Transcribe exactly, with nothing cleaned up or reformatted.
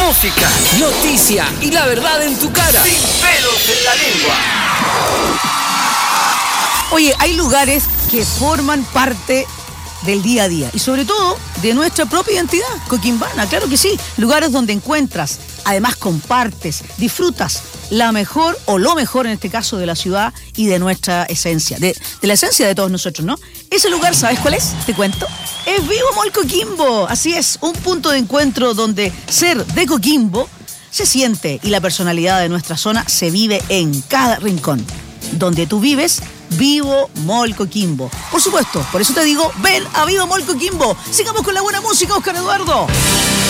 música, noticia y la verdad en tu cara. Sin pelos en la lengua. Oye, hay lugares que forman parte del día a día y sobre todo de nuestra propia identidad coquimbana, claro que sí, lugares donde encuentras, además compartes, disfrutas la mejor o lo mejor en este caso de la ciudad y de nuestra esencia, de, de la esencia de todos nosotros, ¿no? Ese lugar, ¿sabes cuál es? Te cuento. Es Vivo Mall Coquimbo, así es, un punto de encuentro donde ser de Coquimbo se siente y la personalidad de nuestra zona se vive en cada rincón. Donde tú vives, Vivo Mall Coquimbo. Por supuesto, por eso te digo, ven a Vivo Mall Coquimbo. Sigamos con la buena música, Oscar Eduardo.